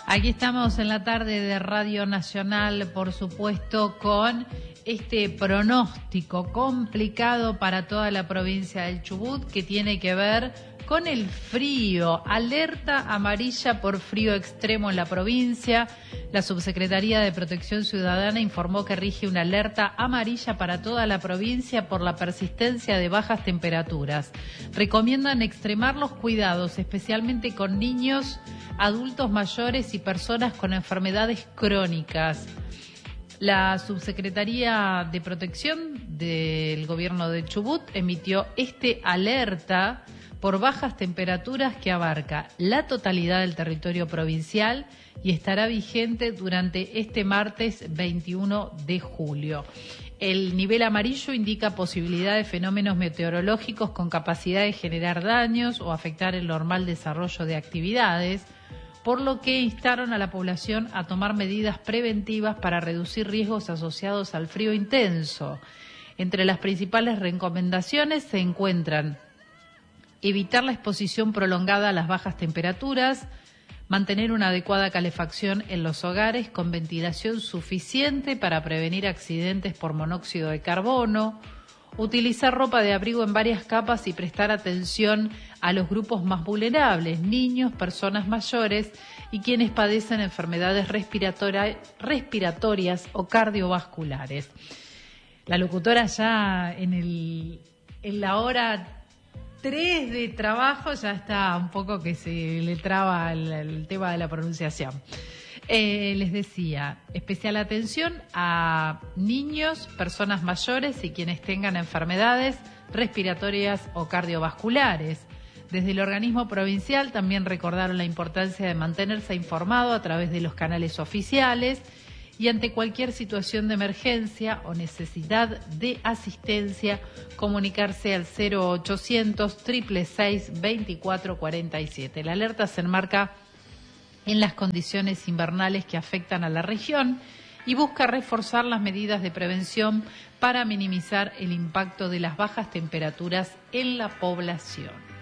Aquí estamos en la tarde de Radio Nacional, por supuesto, con este pronóstico complicado para toda la provincia del Chubut, que tiene que ver con el frío. Alerta amarilla por frío extremo en la provincia. La Subsecretaría de Protección Ciudadana informó que rige una alerta amarilla para toda la provincia por la persistencia de bajas temperaturas. Recomiendan extremar los cuidados, especialmente con niños, adultos mayores y personas con enfermedades crónicas. La Subsecretaría de Protección del Gobierno de Chubut emitió este alerta por bajas temperaturas que abarca la totalidad del territorio provincial y estará vigente durante este martes 21 de julio. El nivel amarillo indica posibilidad de fenómenos meteorológicos con capacidad de generar daños o afectar el normal desarrollo de actividades, por lo que instaron a la población a tomar medidas preventivas para reducir riesgos asociados al frío intenso. Entre las principales recomendaciones se encuentran evitar la exposición prolongada a las bajas temperaturas, mantener una adecuada calefacción en los hogares con ventilación suficiente para prevenir accidentes por monóxido de carbono, utilizar ropa de abrigo en varias capas y prestar atención a los grupos más vulnerables, niños, personas mayores y quienes padecen enfermedades respiratorias o cardiovasculares. La locutora ya en la hora 3 de trabajo ya está un poco que se le traba el tema de la pronunciación. Les decía, especial atención a niños, personas mayores y quienes tengan enfermedades respiratorias o cardiovasculares. Desde el organismo provincial también recordaron la importancia de mantenerse informado a través de los canales oficiales y ante cualquier situación de emergencia o necesidad de asistencia, comunicarse al 0800-666-2447. La alerta se enmarca en las condiciones invernales que afectan a la región y busca reforzar las medidas de prevención para minimizar el impacto de las bajas temperaturas en la población.